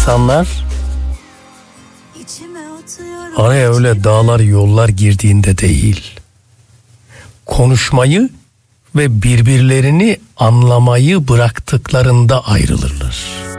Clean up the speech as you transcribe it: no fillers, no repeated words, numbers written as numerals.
insanlar araya öyle dağlar yollar girdiğinde değil, konuşmayı ve birbirlerini anlamayı bıraktıklarında ayrılırlar.